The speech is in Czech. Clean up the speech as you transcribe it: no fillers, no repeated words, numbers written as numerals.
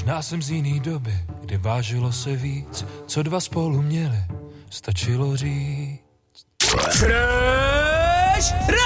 Já jsem z jiný doby, kdy vážilo se víc, co dva spolu měli, stačilo říct. Fresh